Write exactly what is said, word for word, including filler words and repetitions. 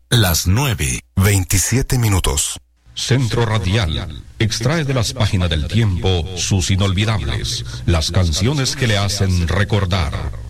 Las nueve, veintisiete minutos. Centro Radial extrae de las páginas del tiempo sus inolvidables, las canciones que le hacen recordar.